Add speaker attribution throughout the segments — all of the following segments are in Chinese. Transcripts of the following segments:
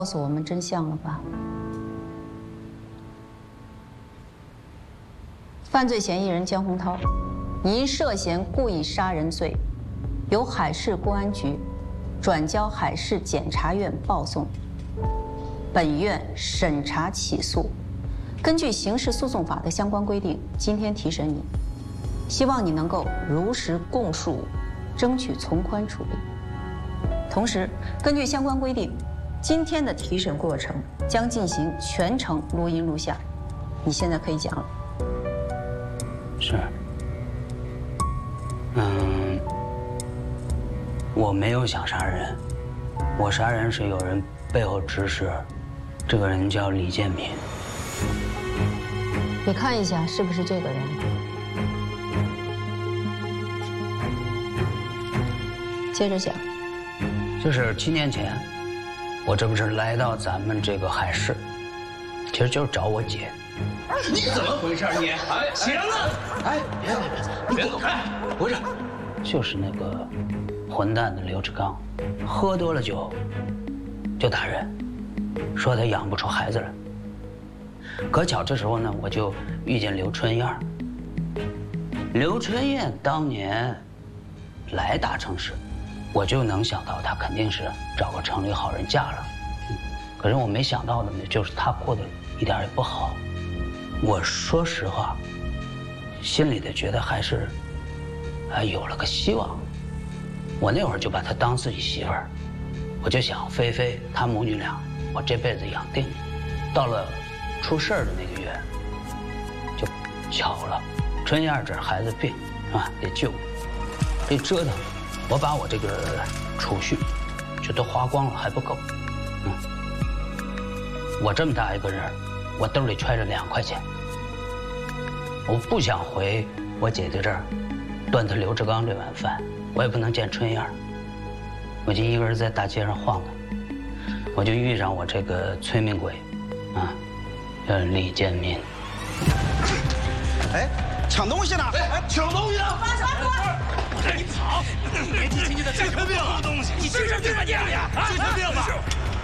Speaker 1: 告诉我们真相了吧？犯罪嫌疑人江洪涛，因涉嫌故意杀人罪，由海市公安局转交海市检察院报送，本院审查起诉。根据刑事诉讼法的相关规定，今天提审你，希望你能够如实供述，争取从宽处理。同时，根据相关规定，今天的提审过程将进行全程录音录像。你现在可以讲了。
Speaker 2: 是。我没有想杀人，我杀人是有人背后指使，这个人叫李建民。
Speaker 1: 你看一下是不是这个人？接着讲。
Speaker 2: 就是7年前，我这不是来到咱们这个海市，其实就是找我姐。
Speaker 3: 你怎么回事你？哎，行了，哎，别走开！不是，
Speaker 2: 就是那个混蛋的刘志刚，喝多了酒就打人，说他养不出孩子来。可巧这时候呢，我就遇见刘春燕。刘春燕当年来大城市，我就能想到她肯定是找个城里好人嫁了。可是我没想到的呢，就是她过得一点也不好。我说实话，心里头觉得还是有了个希望。我那会儿就把她当自己媳妇儿，我就想菲菲她母女俩，我这辈子养定。到了出事儿的那个月，就巧了，春燕这孩子病啊，得救，这折腾，我把我这个储蓄就都花光了，还不够。我这么大一个人，我兜里揣着2块钱，我不想回我姐姐这儿端她刘志刚这碗饭，我也不能见春燕，我就一个人在大街上晃荡，我就遇上我这个催命鬼，叫李建民。
Speaker 4: 哎，抢东西呢！
Speaker 3: 哎，抢东西呢！
Speaker 5: 马上快！
Speaker 3: 我让你跑！年纪轻轻的精神病啊！东西，你精神病吧你？精神病吧！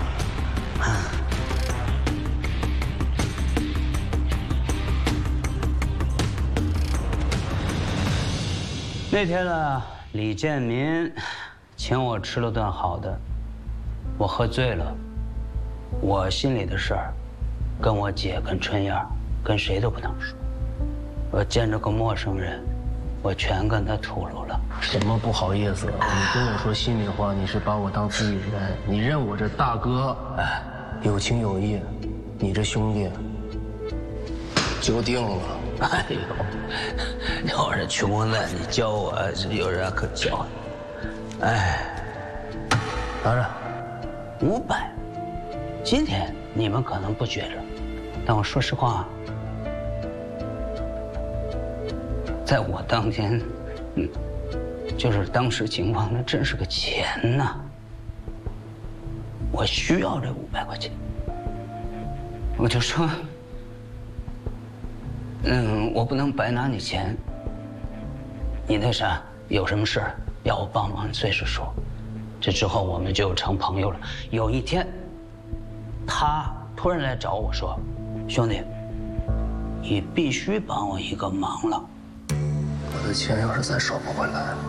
Speaker 2: 那天呢，李建民请我吃了顿好的，我喝醉了，我心里的事儿，跟我姐、跟春燕、跟谁都不能说。我见着个陌生人，我全跟他吐露了。
Speaker 6: 什么不好意思？你跟我说心里话，你是把我当自己人，你认我这大哥，有情有义，你这兄弟就定了。
Speaker 2: 哎呦，要是穷呢，你教我是有人可教的。哎，
Speaker 6: 拿着
Speaker 2: 500。今天你们可能不觉着，但我说实话，在我当天，就是当时情况，那真是个钱呐。我需要这500块钱，我就说，我不能白拿你钱。你那啥有什么事要我帮忙，你随时说。这之后我们就成朋友了。有一天，他突然来找我说：“兄弟，你必须帮我一个忙了。
Speaker 6: 我的钱要是再收不回来，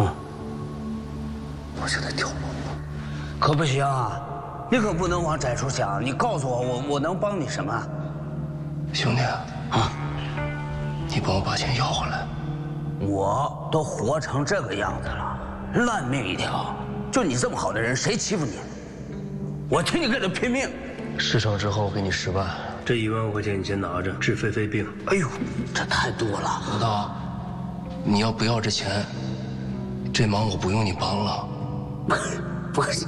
Speaker 6: 我就得跳楼了。
Speaker 2: 可不行啊！你可不能往窄处想。你告诉我，我能帮你什么？
Speaker 6: 兄弟你帮我把钱要回来。
Speaker 2: 我都活成这个样子了，烂命一条。就你这么好的人，谁欺负你？我替你跟他拼命。
Speaker 6: 事成之后给你10万，这1万块钱你先拿着，治菲菲病。
Speaker 2: 哎呦，这太多了。
Speaker 6: 老大，你要不要这钱，这忙我不用你帮了。
Speaker 2: 不是，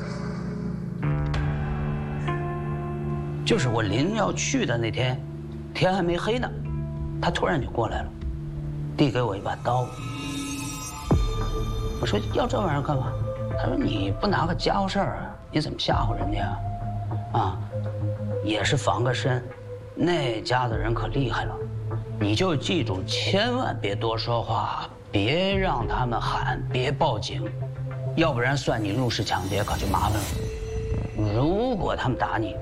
Speaker 2: 就是我临要去的那天，天还没黑呢，他突然就过来了，递给我一把刀。我说要这玩意儿干嘛？他说你不拿个家伙事儿，你怎么吓唬人家啊？也是防个身，那家的人可厉害了，你就记住，千万别多说话，别让他们喊，别报警，要不然算你入室抢劫可就麻烦了。如果他们打你，